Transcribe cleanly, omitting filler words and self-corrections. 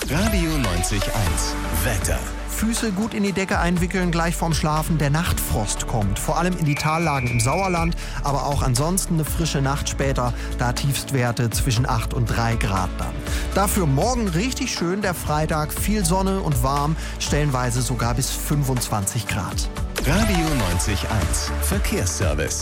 Radio 90.1 Wetter. Füße gut in die Decke einwickeln, gleich vorm Schlafen. Der Nachtfrost kommt, vor allem in die Tallagen im Sauerland, aber auch ansonsten eine frische Nacht später, da Tiefstwerte zwischen 8 und 3 Grad dann. Dafür morgen richtig schön, der Freitag, viel Sonne und warm, stellenweise sogar bis 25 Grad. Radio 90.1 Verkehrsservice.